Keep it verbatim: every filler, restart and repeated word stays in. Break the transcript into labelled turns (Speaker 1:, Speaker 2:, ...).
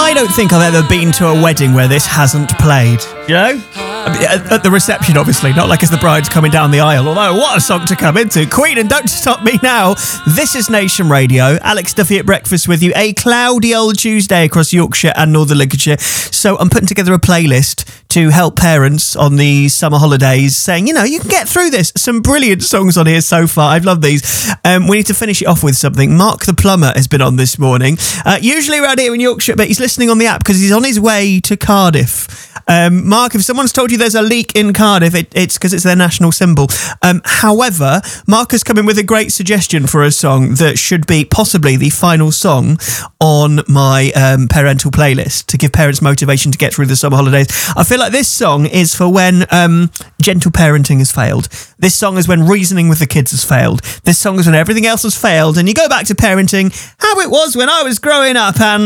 Speaker 1: I don't think I've ever been to a wedding where this hasn't played. You know? I mean, at, at the reception, obviously, not like as the bride's coming down the aisle. Although, what a song to come into. Queen and Don't Stop Me Now. This is Nation Radio. Alex Duffy at breakfast with you. A cloudy old Tuesday across Yorkshire and Northern Lincolnshire. So I'm putting together a playlist to help parents on the summer holidays, saying, you know, you can get through this. Some brilliant songs on here so far. I've loved these. Um, we need to finish it off with something. Mark the Plumber has been on this morning. Uh, usually around here in Yorkshire, but he's listening on the app because he's on his way to Cardiff. Um, Mark, if someone's told you there's a leak in Cardiff, it, it's because it's their national symbol. Um, however, Mark has come in with a great suggestion for a song that should be possibly the final song on my um, parental playlist to give parents motivation to get through the summer holidays. I feel like this song is for when um, gentle parenting has failed. This song is when reasoning with the kids has failed. This song is when everything else has failed and you go back to parenting how it was when I was growing up and